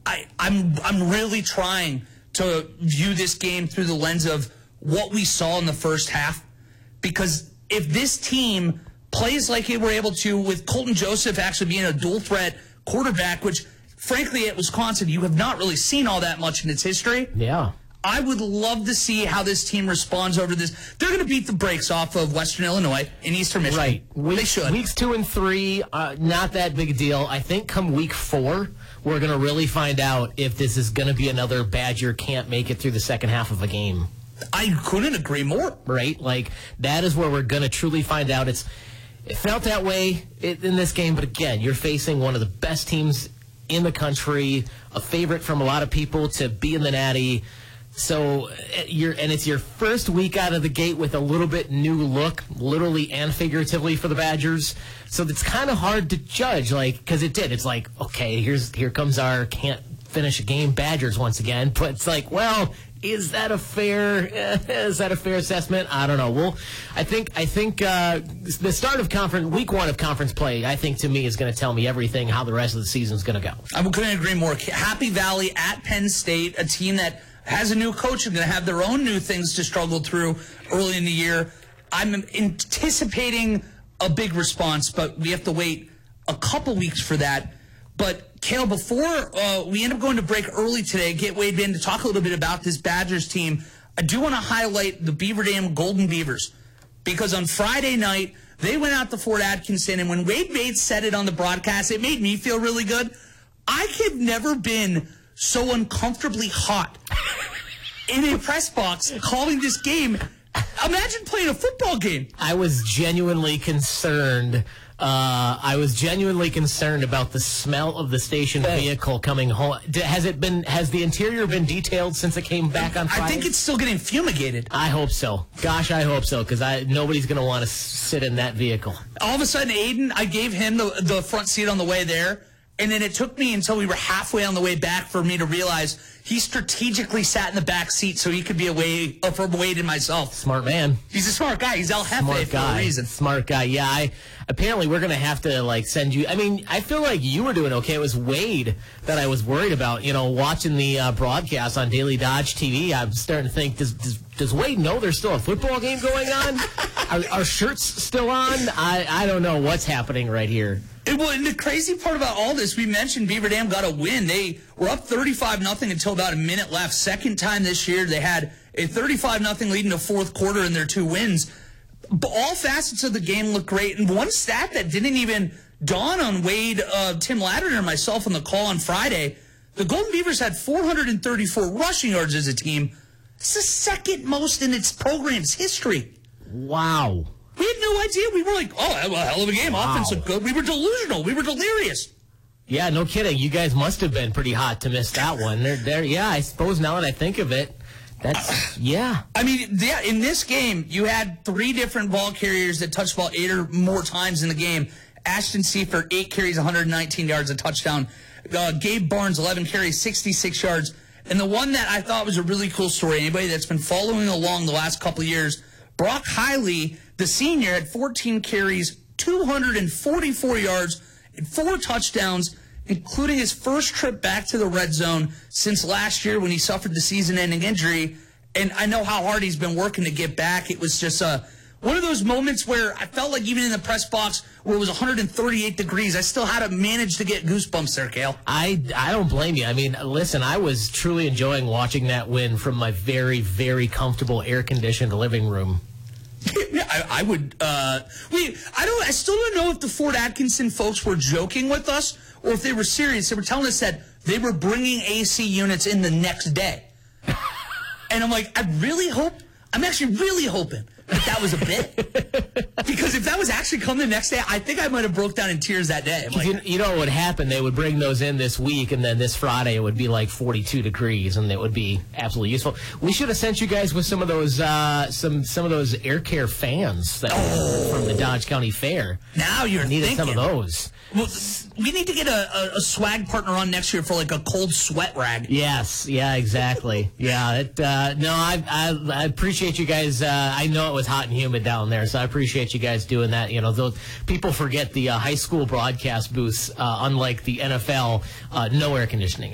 I'm really trying to view this game through the lens of what we saw in the first half. Because if this team plays like they were able to with Colton Joseph actually being a dual-threat quarterback, which, frankly, at Wisconsin, you have not really seen all that much in its history. Yeah. I would love to see how this team responds over this. They're going to beat the brakes off of Western Illinois and Eastern Michigan. Right. They should. Weeks 2 and 3, not that big a deal. I think come week 4, we're going to really find out if this is going to be another Badger can't make it through the second half of a game. I couldn't agree more. Right? Like, that is where we're going to truly find out. It felt that way in this game, but again, you're facing one of the best teams in the country, a favorite from a lot of people to be in the Natty. So it's your first week out of the gate with a little bit new look, literally and figuratively, for the Badgers. So it's kind of hard to judge, because it did. It's like, okay, here comes our can't finish a game Badgers once again. But it's like, well, is that a fair assessment? I don't know. Well, I think the start of week 1 of conference play, I think, to me, is going to tell me everything how the rest of the season is going to go. I couldn't agree more. Happy Valley at Penn State, a team that has a new coach and going to have their own new things to struggle through early in the year. I'm anticipating a big response, but we have to wait a couple weeks for that. But, Cale, before we end up going to break early today, get Wade in to talk a little bit about this Badgers team, I do want to highlight the Beaver Dam Golden Beavers, because on Friday night, they went out to Fort Atkinson, and when Wade Bates said it on the broadcast, it made me feel really good. I have never been so uncomfortably hot in a press box calling this game. Imagine playing a football game. I was genuinely concerned. About the smell of the station vehicle coming home. Has the interior been detailed since it came back on Friday? I think it's still getting fumigated. I hope so. Gosh, I hope so, because nobody's going to want to sit in that vehicle. All of a sudden, Aiden, I gave him the front seat on the way there. And then it took me until we were halfway on the way back for me to realize he strategically sat in the back seat so he could be away from Wade and myself. Smart man. He's a smart guy. He's El Jefe for a reason. Smart guy. Yeah, apparently we're going to have to, send you. I mean, I feel like you were doing okay. It was Wade that I was worried about. Watching the broadcast on Daily Dodge TV, I'm starting to think, does Wade know there's still a football game going on? Are shirts still on? I don't know what's happening right here. And the crazy part about all this, we mentioned Beaver Dam got a win. They were up 35-0 until about a minute left. Second time this year they had a 35-0 lead in the fourth quarter in their 2 wins. But all facets of the game look great. And one stat that didn't even dawn on Wade, Tim Ladner, and myself on the call on Friday, the Golden Beavers had 434 rushing yards as a team. It's the second most in its program's history. Wow. We had no idea. We were like, oh, well, hell of a game. Wow. Offense looked good. We were delusional. We were delirious. Yeah, no kidding. You guys must have been pretty hot to miss that one. Yeah, I suppose now that I think of it, yeah. I mean, in this game, you had 3 different ball carriers that touched the ball 8 or more times in the game. Ashton Seifert, 8 carries, 119 yards, a touchdown. Gabe Barnes, 11 carries, 66 yards. And the one that I thought was a really cool story, anybody that's been following along the last couple of years, Brock Hiley, the senior, had 14 carries, 244 yards, and 4 touchdowns, including his first trip back to the red zone since last year when he suffered the season-ending injury. And I know how hard he's been working to get back. It was just one of those moments where I felt like even in the press box where it was 138 degrees, I still had to manage to get goosebumps there, Cale. I don't blame you. I mean, listen, I was truly enjoying watching that win from my very, very comfortable air-conditioned living room. Yeah, I would. I still don't know if the Fort Atkinson folks were joking with us or if they were serious. They were telling us that they were bringing AC units in the next day. And I'm like, I'm actually really hoping that was a bit. Because if that was actually coming the next day, I think I might have broke down in tears that day. You know what would happen? They would bring those in this week, and then this Friday it would be like 42 degrees, and it would be absolutely useful. We should have sent you guys with some of those some of those air care fans that from the Dodge County Fair. Now you're needed thinking. Some of those. Well, we need to get a swag partner on next year for like a cold sweat rag. Yes, yeah, exactly. Yeah, I appreciate you guys. I know it was hot and humid down there, so I appreciate you guys doing that. You know, those people forget the high school broadcast booths, unlike the NFL, no air conditioning.